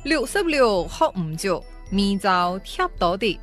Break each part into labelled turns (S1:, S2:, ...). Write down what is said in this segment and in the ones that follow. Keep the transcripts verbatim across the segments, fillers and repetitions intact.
S1: 六十六學唔足，明朝貼多啲。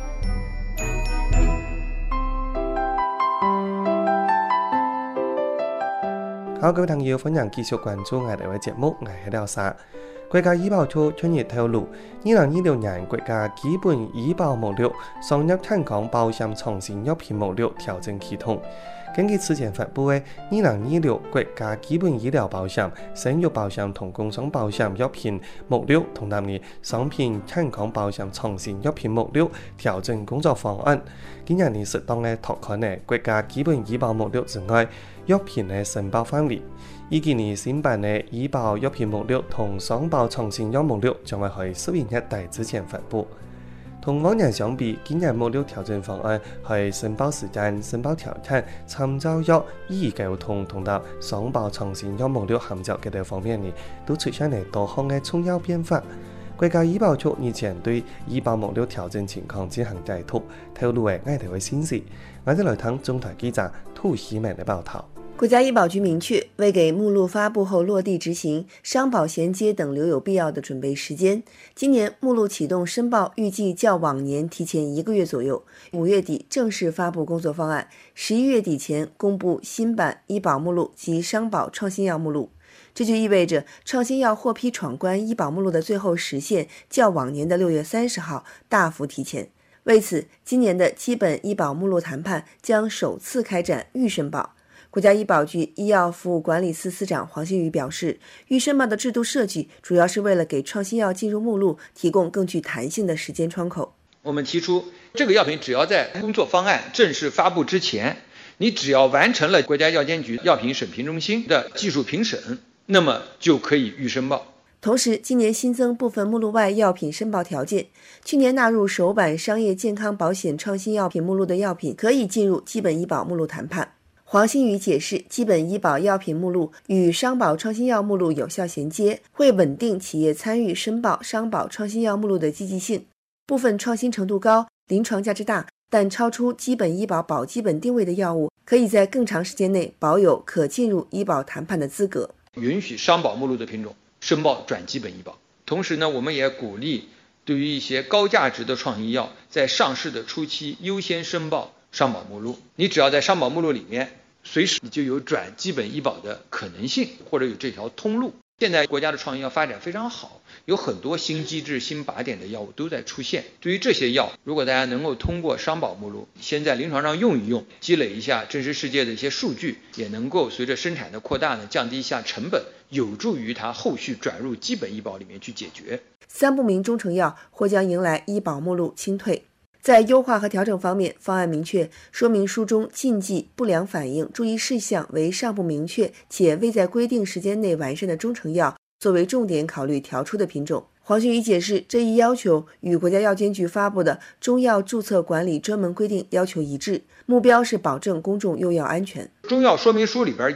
S2: 好，各位朋友，歡迎繼續關注我哋嘅節目，我係廖沙。國家醫保處近日透露，二零二六年國家基本醫保目錄商業健康保險創新藥品目錄調整系統。根據此前發布嘅二零二六國家基本醫療保險、生育保險同工傷保險藥品目錄同納入商品健康保險創新藥品目錄調整工作方案。今日呢適當嘅拓寬呢國家基本醫保目錄之外，藥品嘅申報範圍。以及呢新版嘅醫保藥品目錄同商保創新藥目錄將會喺十月一日之前發布。同往年相比，今日目錄調整方案係申報時間、申報條件、參照藥、醫溝通同到商保創新藥目錄含照嘅方面呢，都出現咗多項嘅重要變化。國家醫保局日前對醫保目錄調整情況進行解讀，透露嘅外頭嘅信息。我哋來聽中台記者兔希明嘅報道。
S3: 國家醫保局明確，為給目錄發布後落地執行、商保銜接等留有必要的準備時間，今年目錄啟動申報預計較往年提前一個月左右，五月底正式發布工作方案，十一月底前公布新版醫保目錄及商保創新藥目錄。這就意味着創新藥獲批闖關醫保目錄的最後時限較往年的六月三十號大幅提前。為此，今年的基本醫保目錄談判將首次開展預申報。國家醫保局醫藥服務管理司司長黃新宇表示，預申報的制度設計主要是為了給創新藥進入目錄提供更具彈性的時間窗口。
S4: 我們提出，這個藥品只要在工作方案正式發布之前，你只要完成了國家藥監局藥品審評中心的技術評審，那麼就可以預申報。
S3: 同時，今年新增部分目錄外藥品申報條件，去年納入首版商業健康保險創新藥品目錄的藥品可以進入基本醫保目錄談判。黃新宇解釋，基本醫保藥品目錄與商保創新藥目錄有效銜接，會穩定企業參與申報商保創新藥目錄的積極性。部分創新程度高、臨床價值大，但超出基本醫保保基本定位的藥物，可以在更長時間內保有可進入醫保談判的資格。
S4: 允許商保目錄的品種申報轉基本醫保，同時呢，我們也鼓勵對於一些高價值的創新藥，在上市的初期優先申報商保目錄。你只要在商保目錄裡面，隨時你就有轉基本醫保的可能性，或者有這條通路。現在國家的創新藥發展非常好，有很多新機制、新靶點的藥物都在出現。對於這些藥，如果大家能夠通過商保目錄先在臨床上用一用，積累一下真實世界的一些數據，也能夠隨着生產的擴大呢，降低一下成本，有助於它後續轉入基本醫保裡面去解決。
S3: 三不明中成藥或將迎來醫保目錄清退。在優化和調整方面，方案明確說明書中禁忌、不良反應、注意事項為尚不明確且未在規定時間內完善的中成藥作為重點考慮調出的品種。黃新宇解釋，這一要求與國家藥監局發布的中藥註冊管理專門規定要求一致，目標是保證公眾用藥安全。
S4: 中藥說明書裡邊